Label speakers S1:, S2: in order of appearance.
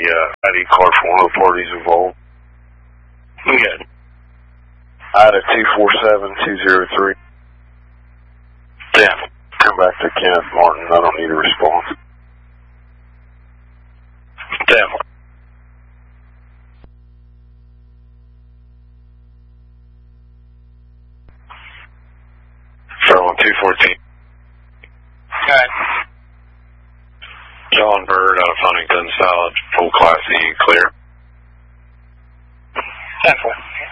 S1: ID card for one of the parties involved.
S2: Good.
S1: IDA 247203.
S2: Damn.
S1: Come back to Kenneth Martin. I don't need a response.
S2: Damn. Fairlawn 214.
S3: Okay.
S2: John Bird out of Huntington, solid, full Class E, clear.
S3: 10-4.